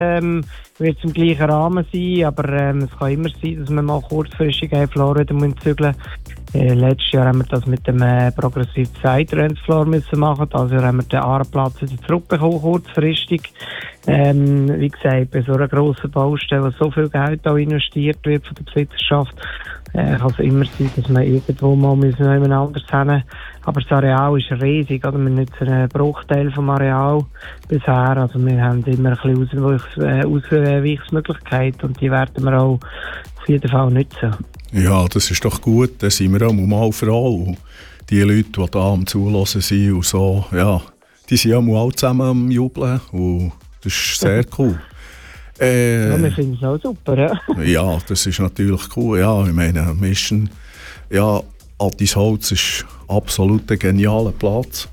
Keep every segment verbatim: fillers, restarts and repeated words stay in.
ähm, wird es im gleichen Rahmen sein, aber ähm, es kann immer sein, dass wir mal kurzfristig einen Floor wieder zügeln müssen. Äh, letztes Jahr haben wir das mit dem äh, Progressive Side Floor müssen machen. Dieses Jahr haben wir den Aarenplatz wieder zurückbekommen, kurzfristig. Ähm, wie gesagt, bei so einer grossen Baustelle, wo so viel Geld auch investiert wird von der Besitzerschaft, äh, kann es immer sein, dass wir irgendwo mal müssen jemand anderes haben. Aber das Areal ist riesig, oder? Wir nutzen einen Bruchteil vom Areal bisher. Also wir haben immer ein bisschen Ausweichs- äh, Ausweichsmöglichkeiten und die werden wir auch auf jeden Fall nutzen. Ja, das ist doch gut. Da sind wir auch mal froh. Die Leute, die da am Zuhören sind und so, ja, die sind ja mal alle zusammen am Jubeln und das ist sehr cool. Äh, ja, wir finden es auch super, ja. Ja, das ist natürlich cool. Ja, ich meine, Mission, ja, Attisholz ist absolut ein genialer Platz.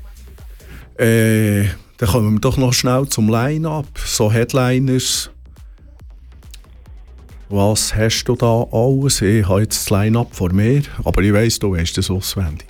Äh, dann kommen wir doch noch schnell zum Line-Up, so Headliners. Was hast du da alles? Ich habe jetzt das Line-Up vor mir, aber ich weiss, du weißt das auswendig.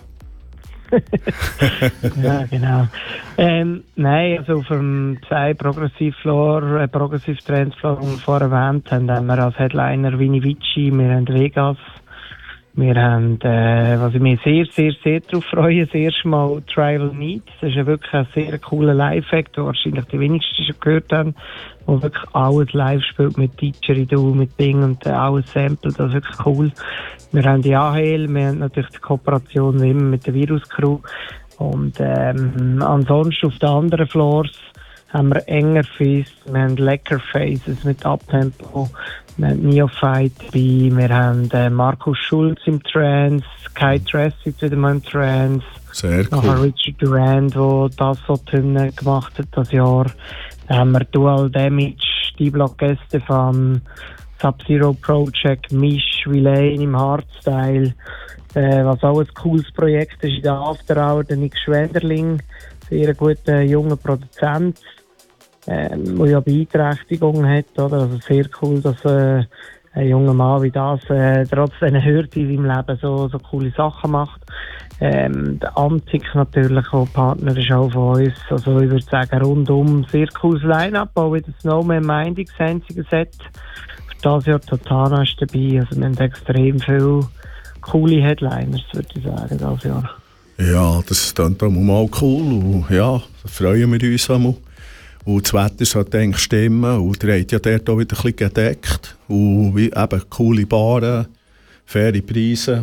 Ja, genau. Ähm, nein, also vom zwei Progressive Floor, äh, Progressive Trance Floor, die wir vorher erwähnt haben, haben wir als Headliner Vini Vici, wir haben Vegas, wir haben, äh, was ich mich sehr, sehr, sehr darauf freue, das erste Mal Tribal Meat. Das ist ja wirklich ein sehr cooler Live-Act, den wahrscheinlich die wenigsten schon gehört haben, wo wirklich alles live spielt mit Didgeridoo, mit Bing und äh, alles Sample, das ist wirklich cool. Wir haben die A H L, wir haben natürlich die Kooperation wie immer mit der Virus Crew und ähm, ansonsten auf den anderen Floors haben wir Enger Fist, wir haben Lecker Faces mit Uptempo, wir haben Neophyte dabei, wir haben äh, Markus Schulz im Trance, Kai Tressig wieder mal im Trance, sehr cool. Nachher Richard Durand, der das so Hymne gemacht hat das Jahr. Dann haben wir Dual Damage, D-Block Estefan, Sub-Zero Project, Misch, Villain im Hardstyle, äh, was auch ein cooles Projekt ist in der After Hour, der Nick Schwenderling, sehr guter junger Produzent, ähm, der ja Beeinträchtigungen hat, oder? Also sehr cool, dass äh, ein junger Mann wie das äh, trotz seiner Hürde in seinem Leben so, so coole Sachen macht. Ähm, der Antik natürlich, der Partner ist auch von uns. Also ich würde sagen, rundum sehr cooles Line-Up, auch wieder Snowman Minding, das einzige Set. Für dieses Jahr Totana ist dabei, also wir haben extrem viele coole Headliners, würde ich sagen, dieses Jahr. Ja, das klingt auch mal cool und ja, da freuen wir uns auch mal. Und das Wetter sollte eigentlich stimmen und ihr habt ja dort auch wieder ein bisschen gedeckt. Und wie, eben coole Baren, faire Preise.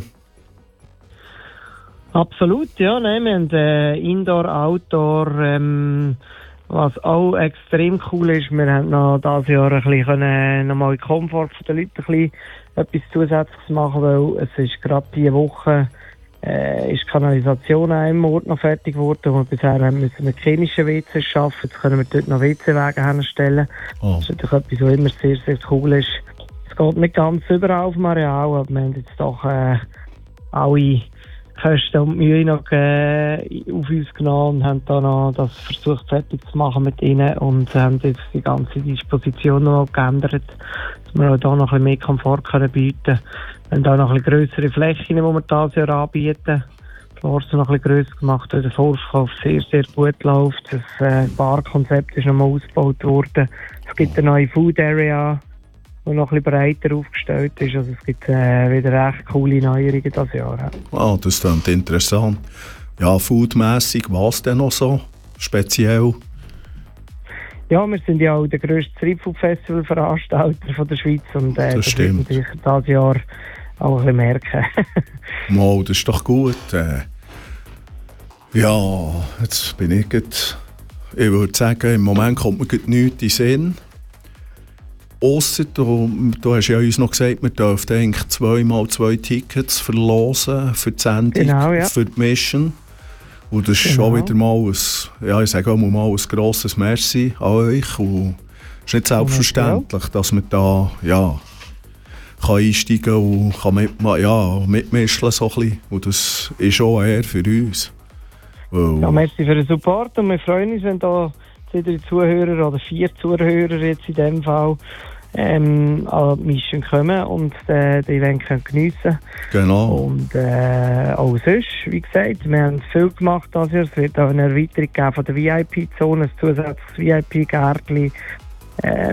Absolut, ja. Nein, wir haben äh, Indoor, Outdoor, ähm, was auch extrem cool ist. Wir haben noch dieses Jahr ein bisschen können, noch mal in Komfort der Leute ein bisschen etwas Zusätzliches machen, weil es ist gerade diese Woche äh, ist die Kanalisation an einem Ort noch fertig geworden, und bisher haben wir mit chemischen W Cs arbeiten. Jetzt können wir dort noch W C-Wege herstellen. Oh. Das ist natürlich etwas, was immer sehr, sehr cool ist. Es geht nicht ganz überall auf dem Areal, aber wir haben jetzt doch äh, alle Kosten und Mühe noch äh, auf uns genommen und haben da noch das versucht fertig zu machen mit ihnen und haben jetzt die ganze Disposition noch geändert, dass wir auch da noch ein bisschen mehr Komfort können bieten können. Wir haben da noch ein bisschen grössere Flächen, die wir dieses Jahr anbieten. Die Floors sind noch ein bisschen grösser gemacht, weil der Vorverkauf sehr, sehr gut läuft. Das äh, Barkonzept ist nochmal ausgebaut worden. Es gibt eine neue Food Area, die noch ein bisschen breiter aufgestellt ist. Also es gibt äh, wieder recht coole Neuerungen dieses Jahr. Ah, das klingt interessant. Ja, foodmässig, was denn noch so speziell? Ja, wir sind ja auch der grösste Streetfood-Festival-Veranstalter von der Schweiz und äh, das, das stimmt. wird man dieses Jahr auch ein bisschen merken. Mal, das ist doch gut. Äh, ja, jetzt bin ich jetzt, ich würde sagen, im Moment kommt mir nichts in den Sinn. Ausser, du, du hast ja uns noch gesagt, wir dürfen eigentlich zweimal zwei Tickets verlosen für die Sendung, genau, ja. für die Mission. Und das ist genau. Schon wieder mal ein, ja, ich sage auch mal ein grosses Merci an euch. Und es ist nicht selbstverständlich, ja. Dass man da ja, kann einsteigen und kann mit, ja, mitmischen so ein bisschen. Und das ist auch eher für uns. Weil, ja, merci für den Support und wir freuen uns, wenn da die Zuhörer oder vier Zuhörer jetzt in dem Fall ähm, an die Mission kommen und äh, die Event können geniessen. Genau. Und äh, auch sonst, wie gesagt, wir haben viel gemacht dieses Jahr. Es wird auch eine Erweiterung geben von der V I P-Zone, ein zusätzliches V I P-Gärtchen. Äh,